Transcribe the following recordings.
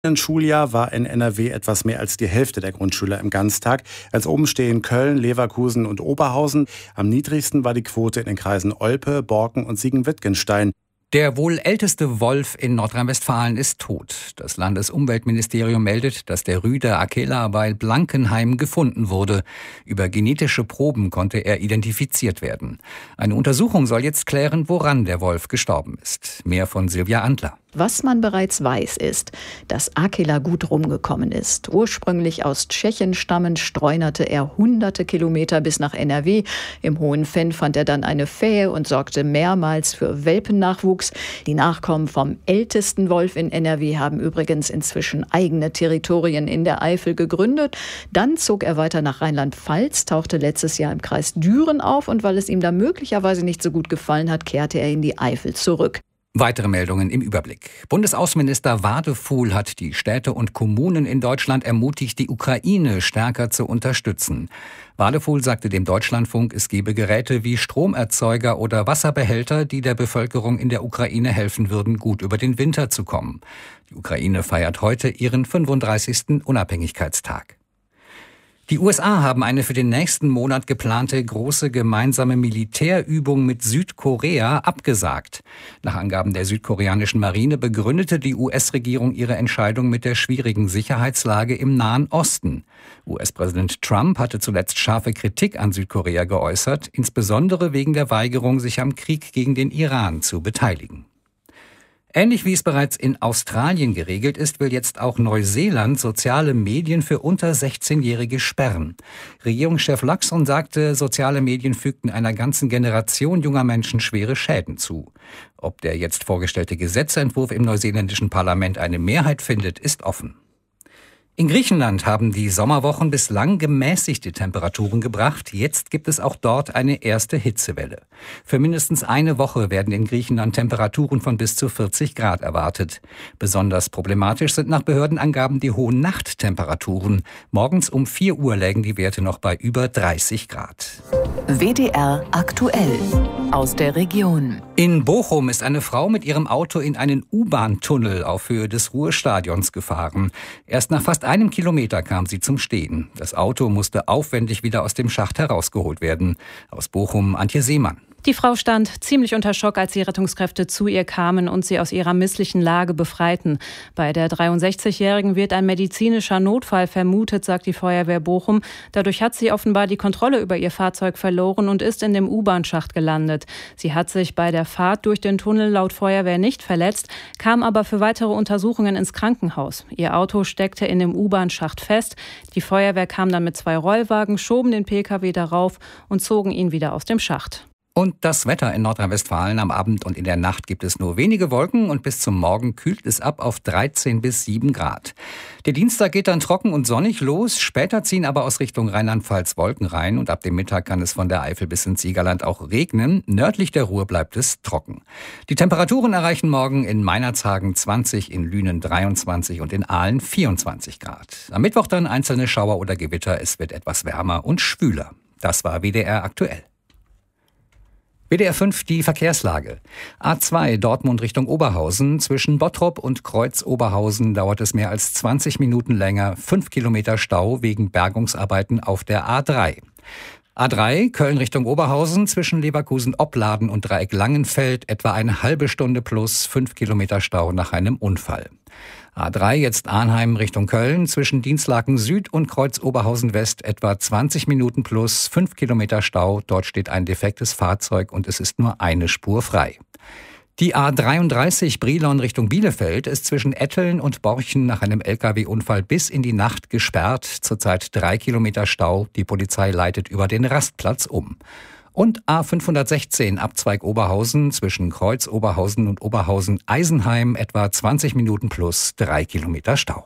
Im Schuljahr war in NRW etwas mehr als die Hälfte der Grundschüler im Ganztag. Als oben stehen Köln, Leverkusen und Oberhausen. Am niedrigsten war die Quote in den Kreisen Olpe, Borken und Siegen-Wittgenstein. Der wohl älteste Wolf in Nordrhein-Westfalen ist tot. Das Landesumweltministerium meldet, dass der Rüde Akela bei Blankenheim gefunden wurde. Über genetische Proben konnte er identifiziert werden. Eine Untersuchung soll jetzt klären, woran der Wolf gestorben ist. Mehr von Silvia Antler. Was man bereits weiß, ist, dass Akela gut rumgekommen ist. Ursprünglich aus Tschechien stammend streunerte er hunderte Kilometer bis nach NRW. Im Hohen Venn fand er dann eine Fähe und sorgte mehrmals für Welpennachwuchs. Die Nachkommen vom ältesten Wolf in NRW haben übrigens inzwischen eigene Territorien in der Eifel gegründet. Dann zog er weiter nach Rheinland-Pfalz, tauchte letztes Jahr im Kreis Düren auf und weil es ihm da möglicherweise nicht so gut gefallen hat, kehrte er in die Eifel zurück. Weitere Meldungen im Überblick. Bundesaußenminister Wadefuhl hat die Städte und Kommunen in Deutschland ermutigt, die Ukraine stärker zu unterstützen. Wadefuhl sagte dem Deutschlandfunk, es gebe Geräte wie Stromerzeuger oder Wasserbehälter, die der Bevölkerung in der Ukraine helfen würden, gut über den Winter zu kommen. Die Ukraine feiert heute ihren 35. Unabhängigkeitstag. Die USA haben eine für den nächsten Monat geplante große gemeinsame Militärübung mit Südkorea abgesagt. Nach Angaben der südkoreanischen Marine begründete die US-Regierung ihre Entscheidung mit der schwierigen Sicherheitslage im Nahen Osten. US-Präsident Trump hatte zuletzt scharfe Kritik an Südkorea geäußert, insbesondere wegen der Weigerung, sich am Krieg gegen den Iran zu beteiligen. Ähnlich wie es bereits in Australien geregelt ist, will jetzt auch Neuseeland soziale Medien für unter 16-Jährige sperren. Regierungschef Luxon sagte, soziale Medien fügten einer ganzen Generation junger Menschen schwere Schäden zu. Ob der jetzt vorgestellte Gesetzentwurf im neuseeländischen Parlament eine Mehrheit findet, ist offen. In Griechenland haben die Sommerwochen bislang gemäßigte Temperaturen gebracht. Jetzt gibt es auch dort eine erste Hitzewelle. Für mindestens eine Woche werden in Griechenland Temperaturen von bis zu 40 Grad erwartet. Besonders problematisch sind nach Behördenangaben die hohen Nachttemperaturen. Morgens um 4 Uhr lägen die Werte noch bei über 30 Grad. WDR aktuell aus der Region. In Bochum ist eine Frau mit ihrem Auto in einen U-Bahn-Tunnel auf Höhe des Ruhrstadions gefahren. Erst nach fast einem Kilometer kam sie zum Stehen. Das Auto musste aufwendig wieder aus dem Schacht herausgeholt werden. Aus Bochum, Antje Seemann. Die Frau stand ziemlich unter Schock, als die Rettungskräfte zu ihr kamen und sie aus ihrer misslichen Lage befreiten. Bei der 63-Jährigen wird ein medizinischer Notfall vermutet, sagt die Feuerwehr Bochum. Dadurch hat sie offenbar die Kontrolle über ihr Fahrzeug verloren und ist in dem U-Bahn-Schacht gelandet. Sie hat sich bei der Fahrt durch den Tunnel laut Feuerwehr nicht verletzt, kam aber für weitere Untersuchungen ins Krankenhaus. Ihr Auto steckte in dem U-Bahn-Schacht fest. Die Feuerwehr kam dann mit 2 Rollwagen, schoben den Pkw darauf und zogen ihn wieder aus dem Schacht. Und das Wetter in Nordrhein-Westfalen: am Abend und in der Nacht gibt es nur wenige Wolken und bis zum Morgen kühlt es ab auf 13 bis 7 Grad. Der Dienstag geht dann trocken und sonnig los, später ziehen aber aus Richtung Rheinland-Pfalz Wolken rein und ab dem Mittag kann es von der Eifel bis ins Siegerland auch regnen. Nördlich der Ruhr bleibt es trocken. Die Temperaturen erreichen morgen in Meinerzhagen 20, in Lünen 23 und in Aalen 24 Grad. Am Mittwoch dann einzelne Schauer oder Gewitter, es wird etwas wärmer und schwüler. Das war WDR aktuell. WDR 5, die Verkehrslage. A2 Dortmund Richtung Oberhausen. Zwischen Bottrop und Kreuz Oberhausen dauert es mehr als 20 Minuten länger. 5 Kilometer Stau wegen Bergungsarbeiten auf der A3. A3 Köln Richtung Oberhausen. Zwischen Leverkusen-Opladen und Dreieck Langenfeld etwa eine halbe Stunde plus 5 Kilometer Stau nach einem Unfall. A3 jetzt Arnheim Richtung Köln, zwischen Dinslaken Süd und Kreuz Oberhausen West etwa 20 Minuten plus 5 Kilometer Stau. Dort steht ein defektes Fahrzeug und es ist nur eine Spur frei. Die A33 Brilon Richtung Bielefeld ist zwischen Etteln und Borchen nach einem Lkw-Unfall bis in die Nacht gesperrt. Zurzeit 3 Kilometer Stau. Die Polizei leitet über den Rastplatz um. Und A516 Abzweig Oberhausen zwischen Kreuz Oberhausen und Oberhausen-Eisenheim etwa 20 Minuten plus 3 Kilometer Stau.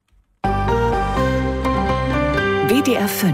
WDR 5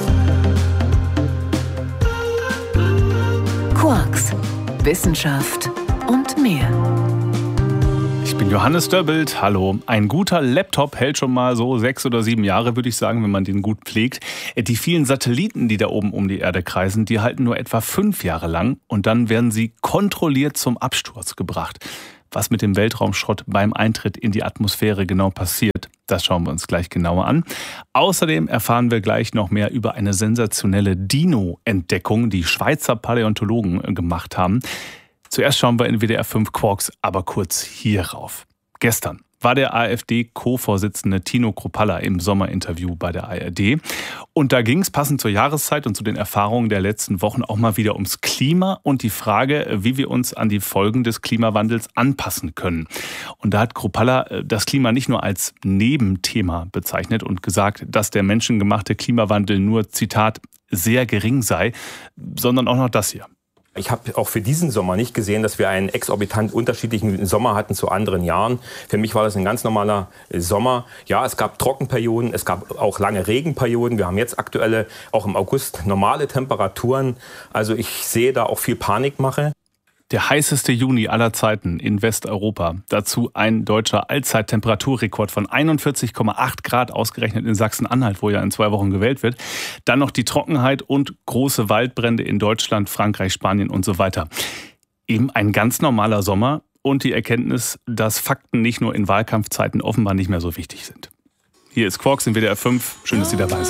Quarks, Wissenschaft und mehr. Ich bin Johannes Döbbelt, hallo. Ein guter Laptop hält schon mal so 6 oder 7 Jahre, würde ich sagen, wenn man den gut pflegt. Die vielen Satelliten, die da oben um die Erde kreisen, die halten nur etwa 5 Jahre lang und dann werden sie kontrolliert zum Absturz gebracht. Was mit dem Weltraumschrott beim Eintritt in die Atmosphäre genau passiert, das schauen wir uns gleich genauer an. Außerdem erfahren wir gleich noch mehr über eine sensationelle Dino-Entdeckung, die Schweizer Paläontologen gemacht haben. Zuerst schauen wir in WDR 5 Quarks aber kurz hierauf. Gestern war der AfD-Co-Vorsitzende Tino Kruppalla im Sommerinterview bei der ARD. Und da ging es passend zur Jahreszeit und zu den Erfahrungen der letzten Wochen auch mal wieder ums Klima und die Frage, wie wir uns an die Folgen des Klimawandels anpassen können. Und da hat Kruppalla das Klima nicht nur als Nebenthema bezeichnet und gesagt, dass der menschengemachte Klimawandel nur, Zitat, sehr gering sei, sondern auch noch das hier. Ich habe auch für diesen Sommer nicht gesehen, dass wir einen exorbitant unterschiedlichen Sommer hatten zu anderen Jahren. Für mich war das ein ganz normaler Sommer. Ja, es gab Trockenperioden, es gab auch lange Regenperioden. Wir haben jetzt aktuelle, auch im August, normale Temperaturen. Also ich sehe da auch viel Panikmache. Der heißeste Juni aller Zeiten in Westeuropa. Dazu ein deutscher Allzeittemperaturrekord von 41,8 Grad, ausgerechnet in Sachsen-Anhalt, wo ja in 2 Wochen gewählt wird. Dann noch die Trockenheit und große Waldbrände in Deutschland, Frankreich, Spanien und so weiter. Eben ein ganz normaler Sommer und die Erkenntnis, dass Fakten nicht nur in Wahlkampfzeiten offenbar nicht mehr so wichtig sind. Hier ist Quarks in WDR 5. Schön, dass Sie dabei sind.